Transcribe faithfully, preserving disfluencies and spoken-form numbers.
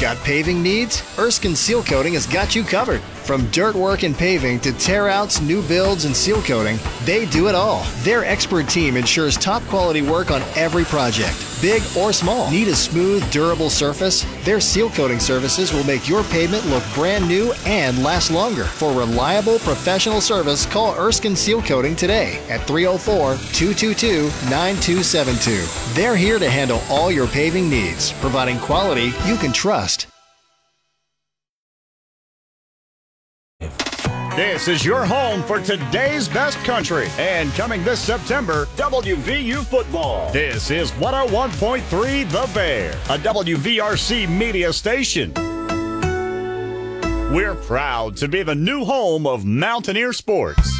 Got paving needs? Erskine Seal Coating has got you covered. From dirt work and paving to tear-outs, new builds, and seal coating, they do it all. Their expert team ensures top-quality work on every project, big or small. Need a smooth, durable surface? Their seal coating services will make your pavement look brand new and last longer. For reliable, professional service, call Erskine Seal Coating today at three oh four, two two two, nine two seven two. They're here to handle all your paving needs, providing quality you can trust. This is your home for today's best country. And coming this September, W V U football. This is one oh one point three The Bear, a W V R C media station. We're proud to be the new home of Mountaineer sports.